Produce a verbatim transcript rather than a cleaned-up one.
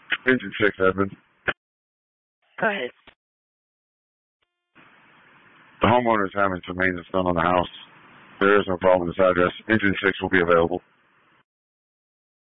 Engine six, Edmund. Go ahead. The homeowner is having some maintenance done on the house. There is no problem with this address. Engine six will be available.